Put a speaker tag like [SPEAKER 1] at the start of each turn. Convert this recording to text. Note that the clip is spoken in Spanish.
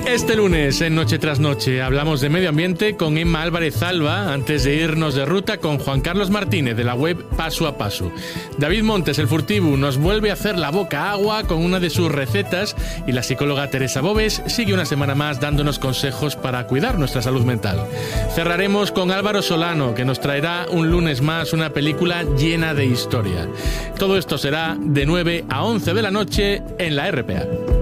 [SPEAKER 1] Este lunes, en Noche tras Noche, hablamos de medio ambiente con Emma Álvarez Alba, antes de irnos de ruta con Juan Carlos Martínez, de la web Paso a Paso. David Montes, el furtivo, nos vuelve a hacer la boca agua con una de sus recetas, y la psicóloga Teresa Bobes sigue una semana más dándonos consejos para cuidar nuestra salud mental. Cerraremos con Álvaro Solano, que nos traerá un lunes más una película llena de historia. Todo esto será de 9 a 11 de la noche en la RPA.